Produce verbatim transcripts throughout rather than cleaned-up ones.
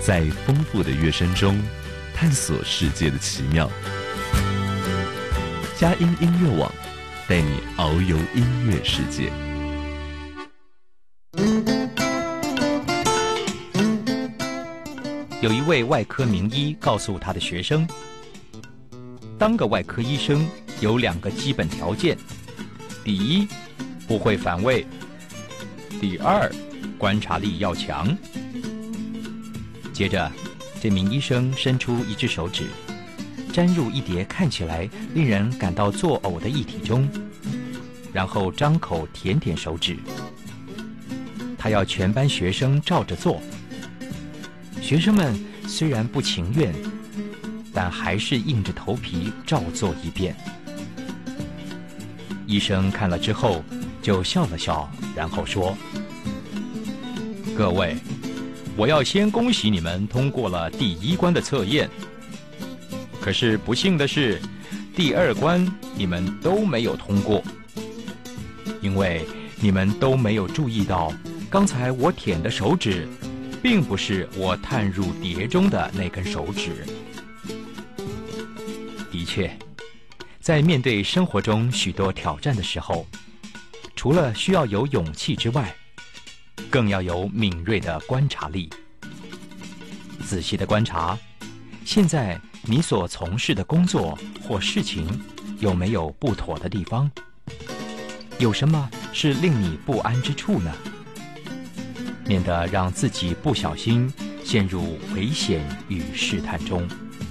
在丰富的乐声中探索世界的奇妙。佳音音乐网带你遨游音乐世界。 有一位外科名医告诉他的学生，当个外科医生有两个基本条件：第一，不会反胃；第二，观察力要强。接着，这名医生伸出一只手指，沾入一叠看起来令人感到作呕的液体中，然后张口舔舔手指。他要全班学生照着做。学生们虽然不情愿，但还是硬着头皮照做一遍。医生看了之后，就笑了笑，然后说：“各位，我要先恭喜你们通过了第一关的测验。可是不幸的是，第二关你们都没有通过，因为你们都没有注意到，刚才我舔的手指并不是我探入碟中的那根手指。”的确，在面对生活中许多挑战的时候，除了需要有勇气之外，更要有敏锐的观察力，仔细的观察现在你所从事的工作或事情有没有不妥的地方，有什么是令你不安之处呢？免得让自己不小心陷入危险与试探中。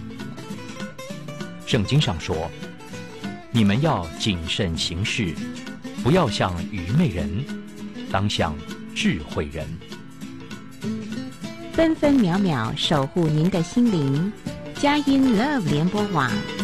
圣经上说，你们要谨慎行事，不要像愚昧人，当像智慧人。 分分秒秒守护您的心灵，佳音 Love 联播网